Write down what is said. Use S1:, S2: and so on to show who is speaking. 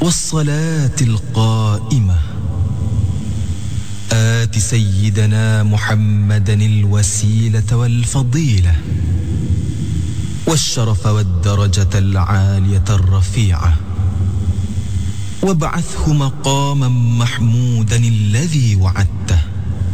S1: والصلاة القائمة آت سيدنا محمدا الوسيلة والفضيلة والشرف والدرجة العالية الرفيعة وابعثه مقاما محمودا الذي وعدته